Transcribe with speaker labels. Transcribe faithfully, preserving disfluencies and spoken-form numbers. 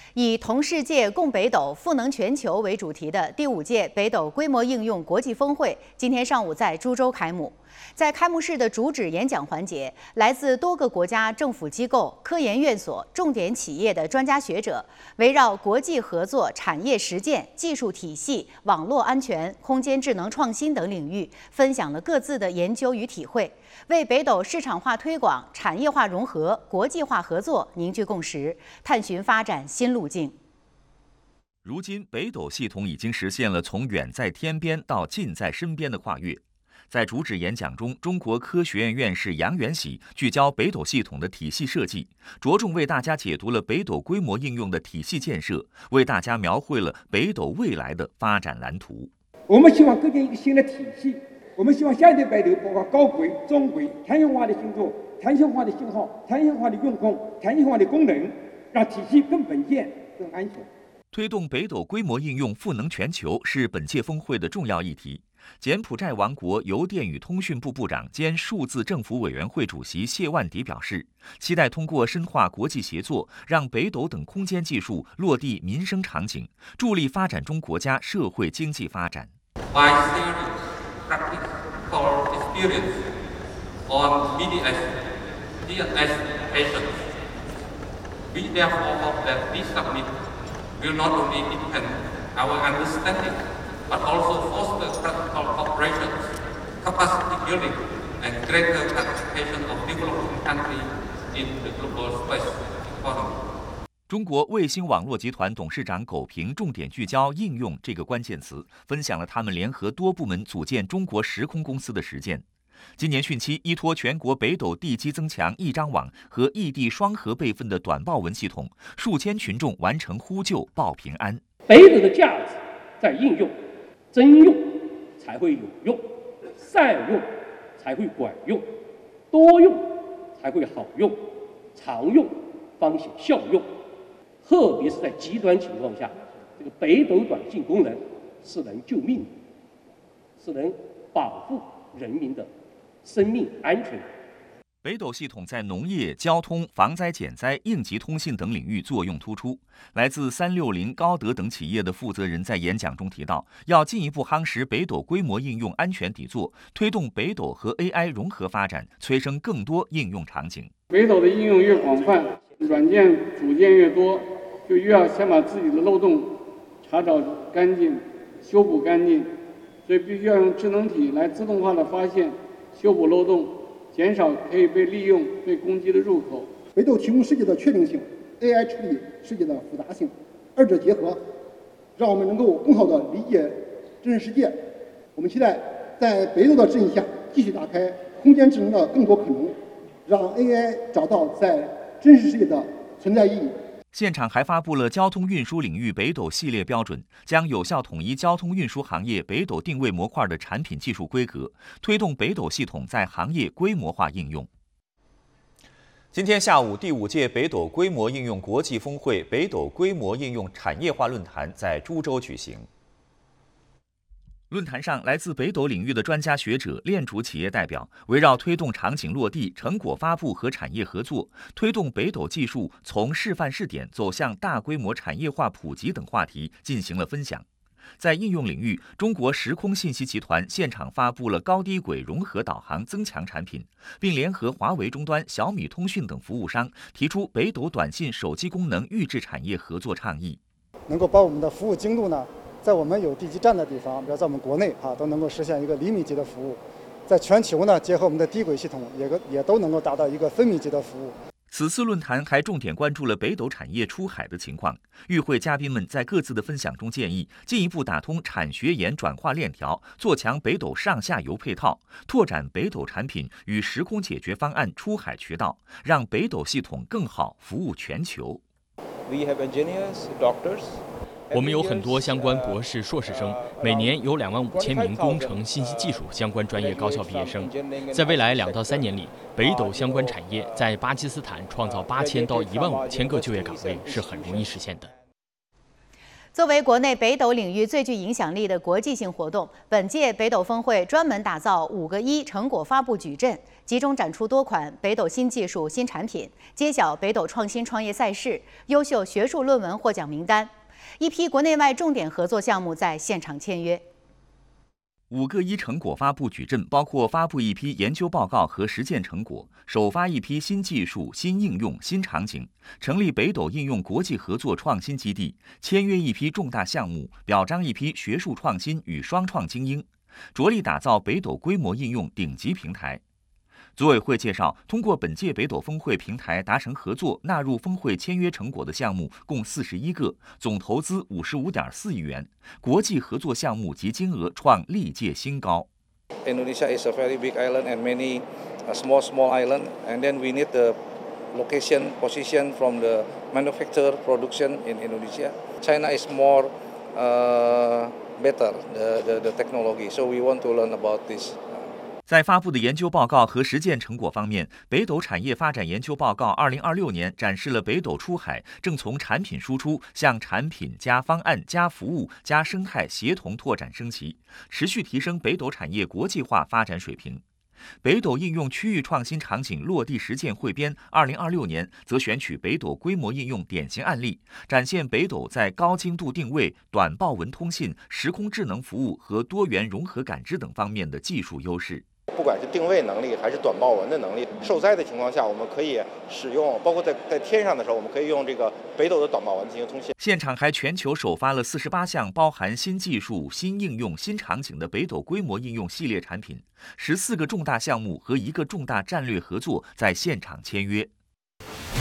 Speaker 1: 以“同世界、共北斗、赋能全球”为主题的第五届北斗规模应用国际峰会今天上午在株洲开幕。在开幕式的主旨演讲环节，来自多个国家政府机构、科研院所、重点企业的专家学者，围绕国际合作、产业实践、技术体系、网络安全、空间智能创新等领域，分享了各自的研究与体会，为北斗市场化推广、产业化融合、国际化合作凝聚共识，探寻发展新路径。
Speaker 2: 如今，北斗系统已经实现了从远在天边到近在身边的跨越。在主旨演讲中，中国科学院院士杨元喜聚焦北斗系统的体系设计，着重为大家解读了北斗规模应用的体系建设，为大家描绘了北斗未来的发展蓝图。
Speaker 3: 我们希望构建一个新的体系，我们希望下一代北斗包括高轨、中轨、弹性化的星座、弹性化的信号、弹性化的用控、弹性化的功能，让体系更稳健、更安全。
Speaker 2: 推动北斗规模应用赋能全球是本届峰会的重要议题。柬埔寨王国邮电与通讯部部长兼数字政府委员会主席谢万迪表示，期待通过深化国际协作，让北斗等空间技术落地民生场景，助力发展中国家社会经济发展。
Speaker 4: By sharing practical experience on B D S, D N S patients, we therefore hope that this summit will not only deepen our understanding, but also foster practical cooperation, capacity building, and greater participation of developing countries in the global space economy.
Speaker 2: 中国卫星网络集团董事长苟平重点聚焦应用这个关键词，分享了他们联合多部门组建中国时空公司的实践。今年汛期，依托全国北斗地基增强一张网和异地双核备份的短报文系统，数千群众完成呼救报平安。
Speaker 5: 北斗的价值在应用，真用才会有用，善用才会管用，多用才会好用，常用方显效用。特别是在极端情况下，这个北斗短信功能是能救命的，是能保护人民的生命安全。
Speaker 2: 北斗系统在农业、交通、防灾减灾、应急通信等领域作用突出。来自三六零、高德等企业的负责人在演讲中提到，要进一步夯实北斗规模应用安全底座，推动北斗和 A I 融合发展，催生更多应用场景。
Speaker 6: 北斗的应用越广泛，软件组件越多，就越要先把自己的漏洞查找干净、修补干净，所以必须要用智能体来自动化的发现、修补漏洞，减少可以被利用、被攻击的入口。
Speaker 7: 北斗提供世界的确定性 ，A I 处理世界的复杂性，二者结合，让我们能够更好地理解真实世界。我们期待在北斗的指引下，继续打开空间智能的更多可能，让 A I 找到在真实世界的存在意义。
Speaker 2: 现场还发布了交通运输领域北斗系列标准，将有效统一交通运输行业北斗定位模块的产品技术规格，推动北斗系统在行业规模化应用。今天下午，第五届北斗规模应用国际峰会北斗规模应用产业化论坛在株洲举行。论坛上，来自北斗领域的专家学者、链主企业代表，围绕推动场景落地、成果发布和产业合作，推动北斗技术从示范试点走向大规模产业化普及等话题进行了分享。在应用领域，中国时空信息集团现场发布了高低轨融合导航增强产品，并联合华为终端、小米通讯等服务商，提出北斗短信手机功能预制产业合作倡议，
Speaker 8: 能够把我们的服务精度呢，在我们有地基站的地方，比如在我们国内啊，都能够实现一个厘米级的服务；在全球呢，结合我们的低轨系统，也也都能够达到一个分米级的服务。
Speaker 2: 此次论坛还重点关注了北斗产业出海的情况。与会嘉宾们在各自的分享中建议，进一步打通产学研转化链条，做强北斗上下游配套，拓展北斗产品与时空解决方案出海渠道，让北斗系统更好服务全球。
Speaker 9: We have engineers, doctors.
Speaker 10: 我们有很多相关博士、硕士生，每年有两万五千名工程、信息技术相关专业高校毕业生。在未来两到三年里，北斗相关产业在巴基斯坦创造八千到一万五千个就业岗位是很容易实现的。
Speaker 1: 作为国内北斗领域最具影响力的国际性活动，本届北斗峰会专门打造五个一成果发布矩阵， 集中展出多款北斗新技术新产品，揭晓北斗创新创业赛事、优秀学术论文获奖名单。一批国内外重点合作项目在现场签约。
Speaker 2: 五个一成果发布矩阵包括发布一批研究报告和实践成果，首发一批新技术、新应用、新场景，成立北斗应用国际合作创新基地，签约一批重大项目，表彰一批学术创新与双创精英，着力打造北斗规模应用顶级平台。组委会介绍，通过本届北斗峰会平台达成合作，纳入峰会签约成果的项目共四十一个，总投资五十五点四亿元，国际合作项目及金额创历届新高。
Speaker 9: Indonesia is a very big island and many small small island, and then we need the location position from the manufacture production in Indonesia. China is more uh, better the, the the technology, so we want to learn about this.
Speaker 2: 在发布的研究报告和实践成果方面，北斗产业发展研究报告二零二六年展示了北斗出海正从产品输出向产品加方案加服务加生态协同拓展升级，持续提升北斗产业国际化发展水平。北斗应用区域创新场景落地实践汇编二零二六年则选取北斗规模应用典型案例，展现北斗在高精度定位、短报文通信、时空智能服务和多元融合感知等方面的技术优势。
Speaker 11: 不管是定位能力还是短报文的能力，受灾的情况下，我们可以使用，包括在在天上的时候，我们可以用这个北斗的短报文进行通信。
Speaker 2: 现场还全球首发了四十八项包含新技术、新应用、新场景的北斗规模应用系列产品，十四个重大项目和一个重大战略合作在现场签约。